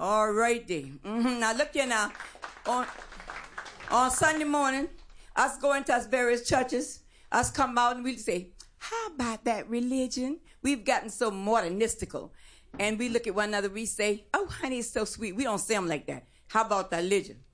All right, then. Now, look here now. On Sunday morning, us going to us various churches, us come out and we'll say, how about that religion? We've gotten so modernistical. And we look at one another, we say, oh, honey, it's so sweet. We don't say them like that. How about that religion?